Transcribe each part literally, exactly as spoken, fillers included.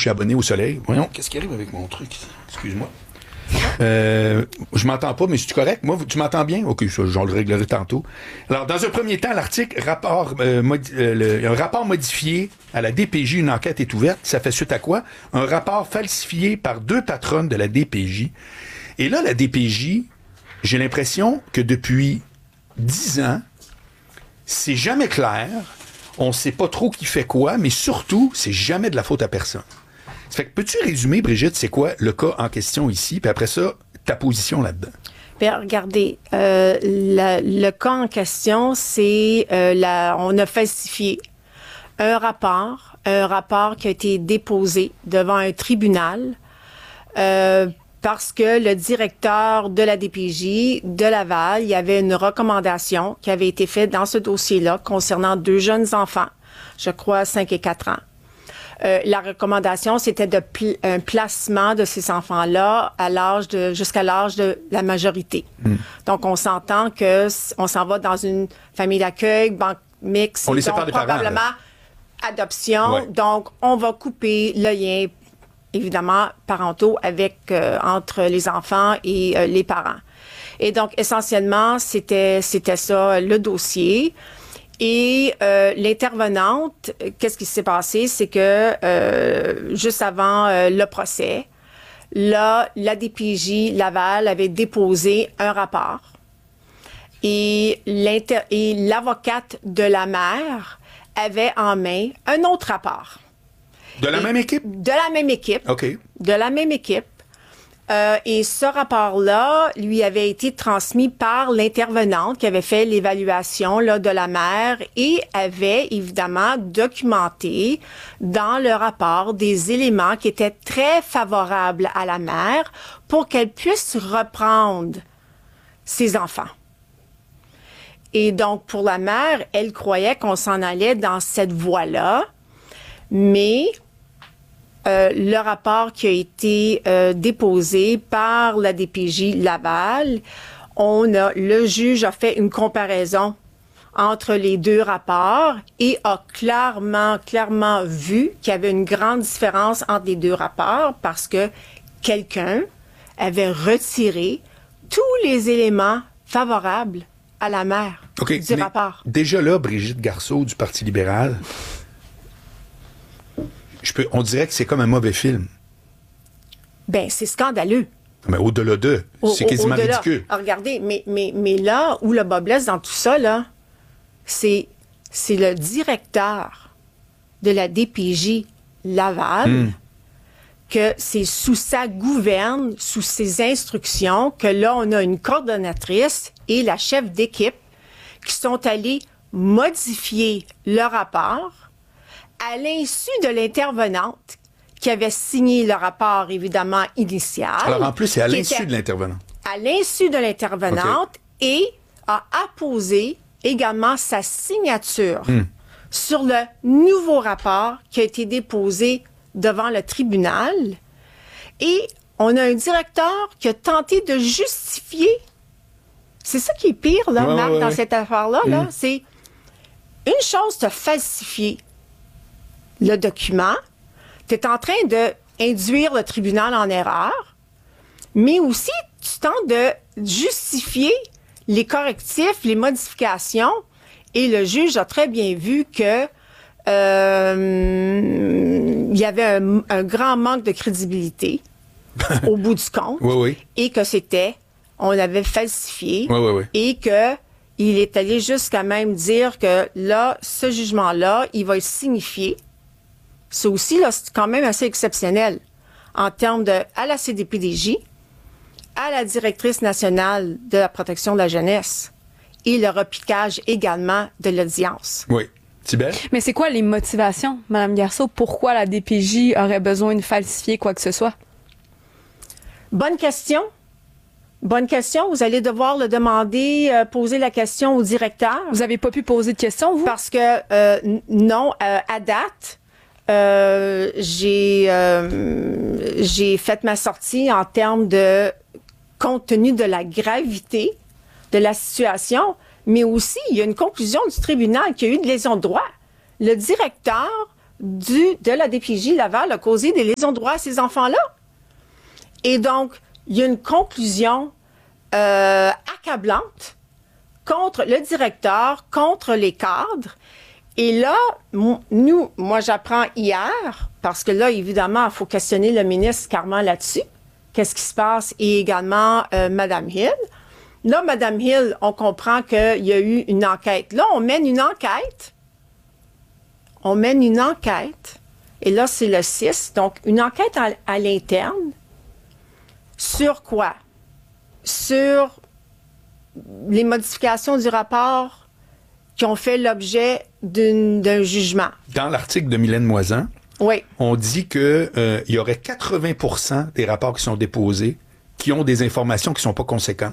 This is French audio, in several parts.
suis abonné au Soleil. Voyons, qu'est-ce qui arrive avec mon truc? Excuse-moi. Euh, je m'entends pas, mais c'est correct. Moi, tu m'entends bien? OK, ça, je le réglerai tantôt. Alors, dans un premier temps, l'article rapport, euh, modi- euh, le, un rapport modifié à la D P J, une enquête est ouverte. Ça fait suite à quoi? Un rapport falsifié par deux patronnes de la D P J. Et là, la D P J, j'ai l'impression que depuis dix ans, c'est jamais clair. On sait pas trop qui fait quoi, mais surtout, c'est jamais de la faute à personne. Ça fait que peux-tu résumer, Brigitte, c'est quoi le cas en question ici, puis après ça, ta position là-dedans? Bien, regardez, euh, la, le cas en question, c'est euh, la, on a falsifié un rapport, un rapport qui a été déposé devant un tribunal euh, parce que le directeur de la D P J de Laval, il y avait une recommandation qui avait été faite dans ce dossier-là concernant deux jeunes enfants, je crois cinq et quatre ans. Euh, la recommandation, c'était de pl- un placement de ces enfants-là à l'âge de jusqu'à l'âge de la majorité. Mm. Donc, on s'entend que on s'en va dans une famille d'accueil, banque mixte, on les donc sépare des probablement parents, adoption. Ouais. Donc, on va couper le lien, évidemment, parentaux avec euh, entre les enfants et euh, les parents. Et donc, essentiellement, c'était c'était ça le dossier. Et euh, l'intervenante, qu'est-ce qui s'est passé? C'est que euh, juste avant euh, le procès, là, la D P J Laval avait déposé un rapport. Et, l'inter- et l'avocate de la mère avait en main un autre rapport. De la et, même équipe? De la même équipe. OK. De la même équipe. Euh, et ce rapport-là lui avait été transmis par l'intervenante qui avait fait l'évaluation là, de la mère et avait évidemment documenté dans le rapport des éléments qui étaient très favorables à la mère pour qu'elle puisse reprendre ses enfants. Et donc, pour la mère, elle croyait qu'on s'en allait dans cette voie-là, mais Euh, le rapport qui a été euh, déposé par la D P J Laval, on a, le juge a fait une comparaison entre les deux rapports et a clairement, clairement vu qu'il y avait une grande différence entre les deux rapports parce que quelqu'un avait retiré tous les éléments favorables à la mère okay, du rapport. Déjà là, Brigitte Garceau du Parti libéral, Je peux, on dirait que c'est comme un mauvais film. Ben, c'est scandaleux. Mais au-delà d'eux, Au, c'est quasiment au, au-delà. ridicule. Alors, regardez, mais, mais, mais là où le bas blesse dans tout ça, là, c'est, c'est le directeur de la D P J Laval, mm. que c'est sous sa gouverne, sous ses instructions, que là, on a une coordonnatrice et la chef d'équipe qui sont allés modifier le rapport à l'insu de l'intervenante qui avait signé le rapport, évidemment, initial. Alors, en plus, c'est à l'insu était, de l'intervenante. À l'insu de l'intervenante okay. et a apposé également sa signature mm. sur le nouveau rapport qui a été déposé devant le tribunal. Et on a un directeur qui a tenté de justifier. C'est ça qui est pire, là, ouais, Marc, ouais, dans ouais. cette affaire-là. Mm. Là, c'est une chose de falsifier le document, tu es en train de induire le tribunal en erreur, mais aussi tu tentes de justifier les correctifs, les modifications, et le juge a très bien vu que euh, il y avait un, un grand manque de crédibilité au bout du compte, oui, oui. et que c'était, on avait falsifié, oui, oui, oui. et que il est allé jusqu'à même dire que là, ce jugement-là, il va signifier. C'est aussi, là, c'est quand même assez exceptionnel en termes de, à la C D P D J, à la directrice nationale de la protection de la jeunesse et le repiquage également de l'audience. Oui. Tibet? Mais c'est quoi les motivations, Mme Garceau? Pourquoi la D P J aurait besoin de falsifier quoi que ce soit? Bonne question. Bonne question. Vous allez devoir le demander, euh, poser la question au directeur. Vous n'avez pas pu poser de question, vous? Parce que, euh, n- non, euh, à date, Euh, j'ai euh, j'ai fait ma sortie en termes de compte tenu de la gravité de la situation, mais aussi il y a une conclusion du tribunal qu'il y a eu de lésion de droit. Le directeur du, de la D P J Laval a causé des lésions de droit à ces enfants-là. Et donc, il y a une conclusion euh, accablante contre le directeur, contre les cadres. Et là, nous, moi, j'apprends hier, parce que là, évidemment, il faut questionner le ministre Carman là-dessus. Qu'est-ce qui se passe? Et également, euh, Mme Hill. Là, Mme Hill, on comprend qu'il y a eu une enquête. Là, on mène une enquête. On mène une enquête. Et là, c'est le six. Donc, une enquête à, à l'interne. Sur quoi? Sur les modifications du rapport qui ont fait l'objet d'une, d'un jugement. Dans l'article de Mylène Moisan, oui. on dit qu'il euh, y aurait quatre-vingts pour cent des rapports qui sont déposés qui ont des informations qui ne sont pas conséquentes.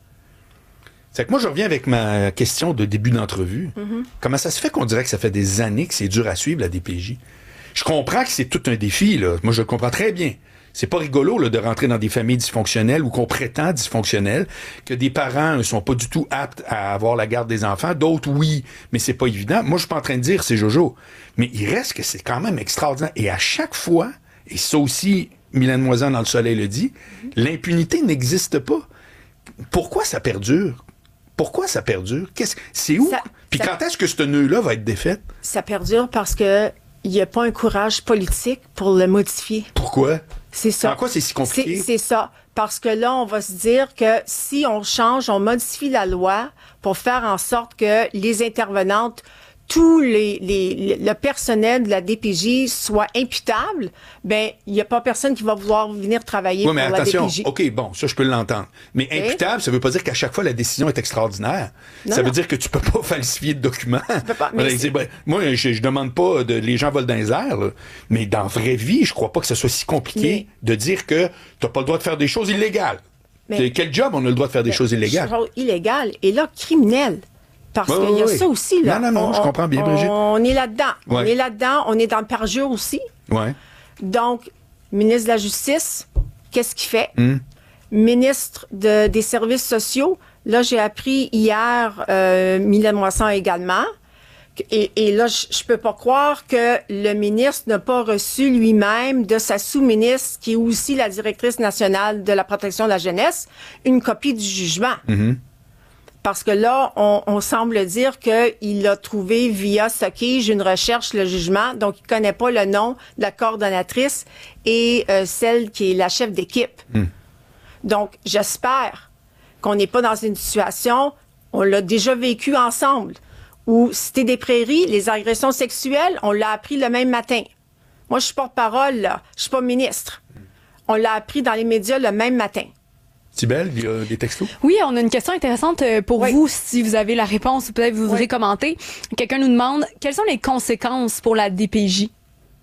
C'est que moi, je reviens avec ma question de début d'entrevue. Mm-hmm. Comment ça se fait qu'on dirait que ça fait des années que c'est dur à suivre, la D P J? Je comprends que c'est tout un défi, là. Moi, je le comprends très bien. C'est pas rigolo là, de rentrer dans des familles dysfonctionnelles ou qu'on prétend dysfonctionnelles, que des parents ne sont pas du tout aptes à avoir la garde des enfants, d'autres oui, mais c'est pas évident. Moi, je suis pas en train de dire c'est Jojo, mais il reste que c'est quand même extraordinaire. Et à chaque fois, et ça aussi, Mylène Moisan dans Le Soleil le dit, l'impunité n'existe pas. Pourquoi ça perdure? Pourquoi ça perdure? Qu'est-ce, c'est où? Ça, Puis ça, quand est-ce que ce nœud-là va être défait? Ça perdure parce que il n'y a pas un courage politique pour le modifier. Pourquoi? C'est ça. En quoi c'est si compliqué? C'est, c'est ça. Parce que là, on va se dire que si on change, on modifie la loi pour faire en sorte que les intervenantes, tous les, les, le personnel de la D P J soit imputable, ben il n'y a pas personne qui va vouloir venir travailler oui, mais pour attention, la D P J. OK, bon, ça, je peux l'entendre. Mais okay. Imputable, ça ne veut pas dire qu'à chaque fois, la décision est extraordinaire. Non, ça non. veut dire que tu peux pas falsifier de documents. Tu peux pas, mais dire, ben, moi, je, je demande pas de les gens volent dans les airs, là, mais dans la vraie vie, je crois pas que ce soit si compliqué mais... de dire que tu n'as pas le droit de faire des choses illégales. Mais... Quel job on a le droit de faire des mais, choses illégales? Choses illégales et là, criminelles. Parce oui, qu'il y a oui. ça aussi, là. Non, non, non, on, je comprends bien, Brigitte. On est là-dedans. Ouais. On est là-dedans. On est dans le parjure aussi. Ouais. Donc, ministre de la Justice, qu'est-ce qu'il fait? Mm. Ministre de, des Services sociaux, là, j'ai appris hier, euh, Mylène Moisan également, et, et là, je, je peux pas croire que le ministre n'a pas reçu lui-même de sa sous-ministre, qui est aussi la directrice nationale de la protection de la jeunesse, une copie du jugement. Mm-hmm. Parce que là, on, on semble dire qu'il a trouvé via Stockage une recherche, le jugement, donc il connaît pas le nom de la coordonnatrice et euh, celle qui est la chef d'équipe. Mm. Donc, j'espère qu'on n'est pas dans une situation, on l'a déjà vécu ensemble, où Cité des Prairies, les agressions sexuelles, on l'a appris le même matin. Moi, je suis porte-parole, là, je suis pas ministre. On l'a appris dans les médias le même matin. Tibelle, il y a des textos? Oui, on a une question intéressante pour oui. vous, si vous avez la réponse, peut-être vous voudrez oui. commenter. Quelqu'un nous demande, quelles sont les conséquences pour la D P J?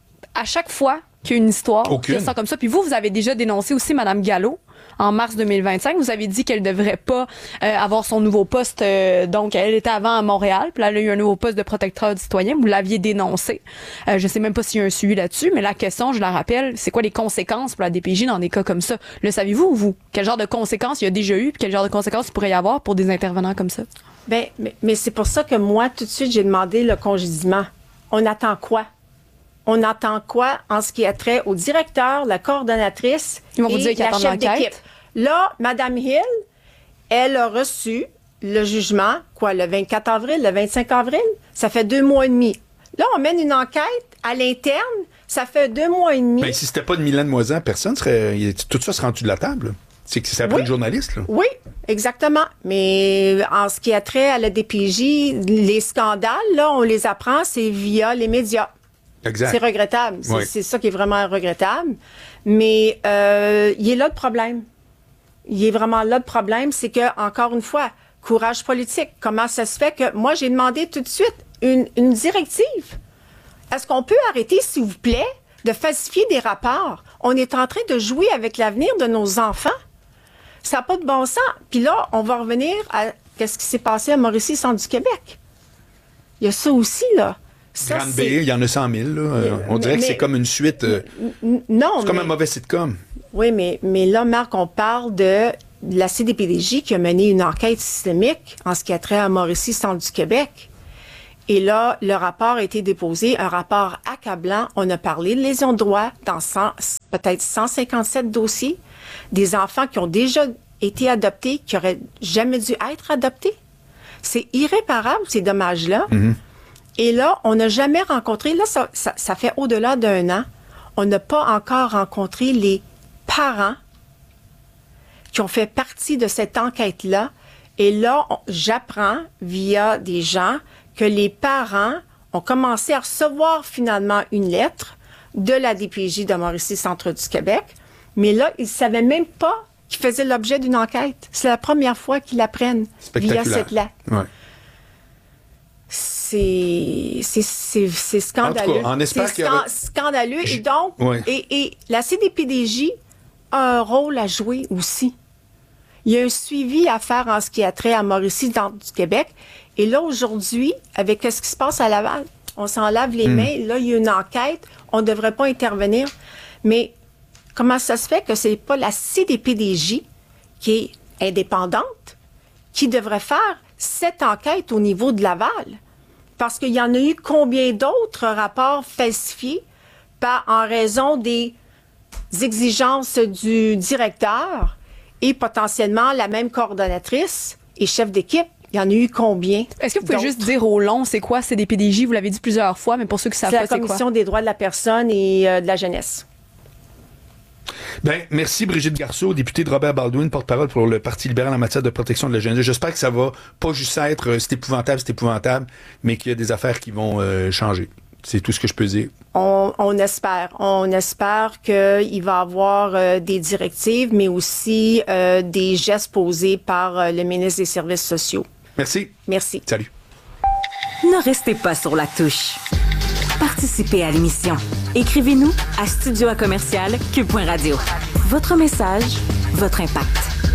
À chaque fois qu'il y a une histoire, Aucune. Qui sort comme ça, puis vous, vous avez déjà dénoncé aussi Mme Gallo, en mars deux mille vingt-cinq, vous avez dit qu'elle ne devrait pas euh, avoir son nouveau poste. Euh, donc, elle était avant à Montréal, puis là, elle a eu un nouveau poste de protecteur du citoyen. Vous l'aviez dénoncé. Euh, je sais même pas s'il y a un suivi là-dessus, mais la question, je la rappelle, c'est quoi les conséquences pour la D P J dans des cas comme ça? Le savez-vous, vous? Quel genre de conséquences il y a déjà eu, puis quel genre de conséquences il pourrait y avoir pour des intervenants comme ça? Ben, mais, mais c'est pour ça que moi, tout de suite, j'ai demandé le congédiement. On attend quoi? On attend quoi en ce qui a trait au directeur, la coordonnatrice Ils vont vous dire et la chef d'équipe? Là, Mme Hill, elle a reçu le jugement, quoi, le vingt-quatre avril, le vingt-cinq avril? Ça fait deux mois et demi. Là, on mène une enquête à l'interne, ça fait deux mois et demi. Mais si c'était pas de Mylène Moisan, personne serait... Tout ça serait rendu de la table. C'est que c'est après oui. le journaliste, là. Oui, exactement. Mais en ce qui a trait à la D P J, les scandales, là, on les apprend, c'est via les médias. Exact. C'est regrettable. C'est, oui. c'est ça qui est vraiment regrettable. Mais euh, il est là le problème. Il est vraiment là le problème, c'est que, encore une fois, courage politique. Comment ça se fait que moi, j'ai demandé tout de suite une, une directive. Est-ce qu'on peut arrêter, s'il vous plaît, de falsifier des rapports? On est en train de jouer avec l'avenir de nos enfants. Ça n'a pas de bon sens. Puis là, on va revenir à qu'est-ce qui s'est passé à Mauricie-Centre-du-Québec. Il y a ça aussi, là. Ça, Grande Bay, il y en a cent mille. Là. Mais, on dirait mais, que c'est comme une suite. Euh, non, c'est comme mais, un mauvais sitcom. Oui, mais, mais là, Marc, on parle de la C D P D J qui a mené une enquête systémique en ce qui a trait à Mauricie-Centre-du-Québec. Et là, le rapport a été déposé, un rapport accablant. On a parlé de lésions de droit dans cent, peut-être cent cinquante-sept dossiers, des enfants qui ont déjà été adoptés, qui auraient jamais dû être adoptés. C'est irréparable, ces dommages-là. Mm-hmm. Et là, on n'a jamais rencontré, là, ça, ça, ça fait au-delà d'un an, on n'a pas encore rencontré les parents qui ont fait partie de cette enquête-là. Et là, on, j'apprends via des gens que les parents ont commencé à recevoir finalement une lettre de la D P J de Mauricie-Centre du Québec. Mais là, ils ne savaient même pas qu'ils faisaient l'objet d'une enquête. C'est la première fois qu'ils l'apprennent via cette lettre. Ouais. C'est, c'est, c'est, c'est scandaleux. En tout cas, on espère c'est qu'il y aura... scandaleux. Et donc, ouais. et, et la C D P D J a un rôle à jouer aussi. Il y a un suivi à faire en ce qui a trait à Mauricie-Centre du Québec. Et là, aujourd'hui, avec ce qui se passe à Laval, on s'en lave les mmh. mains. Là, il y a une enquête. On ne devrait pas intervenir. Mais comment ça se fait que ce n'est pas la C D P D J qui est indépendante qui devrait faire cette enquête au niveau de Laval? Parce qu'il y en a eu combien d'autres rapports falsifiés par, en raison des exigences du directeur et potentiellement la même coordonnatrice et chef d'équipe. Il y en a eu combien? Est-ce que vous pouvez juste dire au long, c'est quoi C D P D J? Vous l'avez dit plusieurs fois, mais pour ceux qui savent pas, c'est quoi? C'est la Commission des droits de la personne et euh, de la jeunesse. Bien, merci Brigitte Garceau, députée de Robert Baldwin, porte-parole pour le Parti libéral en matière de protection de la jeunesse. J'espère que ça va pas juste être euh, c'est épouvantable, c'est épouvantable, mais qu'il y a des affaires qui vont euh, changer. C'est tout ce que je peux dire. On, on espère. On espère qu'il va y avoir euh, des directives, mais aussi euh, des gestes posés par euh, le ministre des Services sociaux. Merci. Merci. Salut. Ne restez pas sur la touche. Participez à l'émission. Écrivez-nous à studio à commercial q point radio. Votre message, votre impact.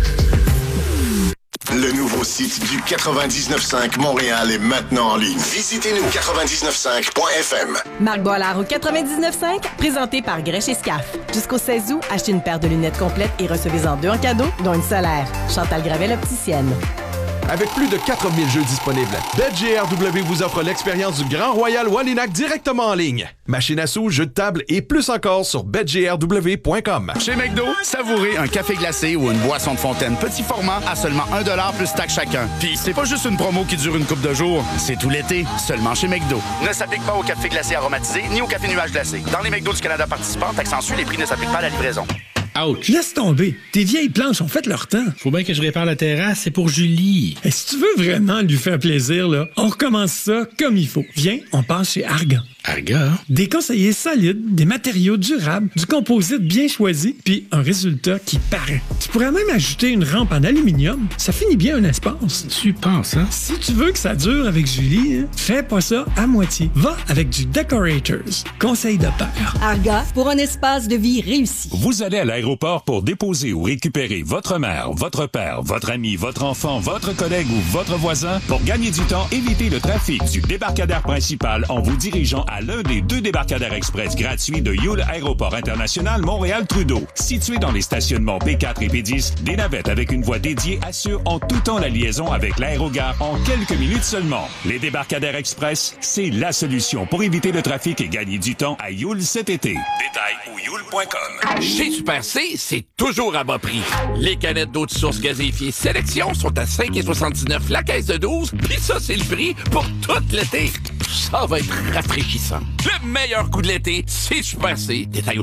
Le nouveau site du quatre-vingt-dix-neuf cinq Montréal est maintenant en ligne. Visitez-nous quatre-vingt-dix-neuf cinq point f m. Marc Boilard au quatre-vingt-dix-neuf cinq, présenté par Grèche et Scaf. Jusqu'au seize août, achetez une paire de lunettes complètes et recevez-en deux en cadeau, dont une solaire. Chantal Gravel, opticienne. Avec plus de quatre mille jeux disponibles, B E T G R W vous offre l'expérience du Grand Royal Wallinac directement en ligne. Machine à sous, jeux de table et plus encore sur b e t g r w point com. Chez McDo, savourez un café glacé ou une boisson de fontaine petit format à seulement un dollar plus taxe chacun. Puis c'est pas juste une promo qui dure une couple de jours, c'est tout l'été, seulement chez McDo. Ne s'applique pas au café glacé aromatisé ni au café nuage glacé. Dans les McDo du Canada participants, taxe en sus, les prix ne s'appliquent pas à la livraison. Ouch. Laisse tomber. Tes vieilles planches ont fait leur temps. Faut bien que je répare la terrasse, c'est pour Julie. Et si tu veux vraiment lui faire plaisir, là, on recommence ça comme il faut. Viens, on passe chez Argan. Argan? Des conseillers solides, des matériaux durables, du composite bien choisi, puis un résultat qui paraît. Tu pourrais même ajouter une rampe en aluminium. Ça finit bien un espace. Tu penses, hein? Si tu veux que ça dure avec Julie, hein, fais pas ça à moitié. Va avec du Decorators. Conseil de père. Argan, pour un espace de vie réussi. Vous allez à l'aéroport pour déposer ou récupérer votre mère, votre père, votre ami, votre enfant, votre collègue ou votre voisin. Pour gagner du temps, évitez le trafic du débarcadère principal en vous dirigeant à l'un des deux débarcadères express gratuits de Yule Aéroport International Montréal-Trudeau. Situé dans les stationnements P quatre et P dix, des navettes avec une voie dédiée assurent en tout temps la liaison avec l'aérogare en quelques minutes seulement. Les débarcadères express, c'est la solution pour éviter le trafic et gagner du temps à Yule cet été. Détails au yule point com. Chez Super C, c'est toujours à bas prix. Les canettes d'eau de source gazéifiée Sélection sont à cinq soixante-dix-neuf la caisse de douze, puis ça, c'est le prix pour tout l'été. Ça va être rafraîchissant. Le meilleur coup de l'été, c'est Super C. Détail au